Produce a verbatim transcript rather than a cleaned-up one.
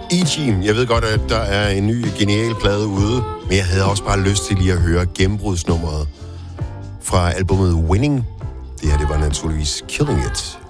E-Team. Jeg ved godt, at der er en ny genial plade ude, men jeg havde også bare lyst til lige at høre gennembrudsnummeret fra albumet Winning. Det her, det var naturligvis Killing It.